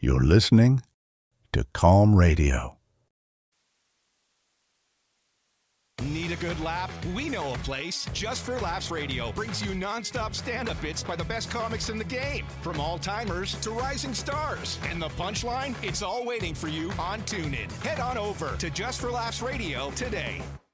You're listening to Calm Radio. Need a good laugh? We know a place. Just for Laughs Radio brings you non-stop stand-up bits by the best comics in the game. From all-timers to rising stars. And the punchline? It's all waiting for you on TuneIn. Head on over to Just for Laughs Radio today.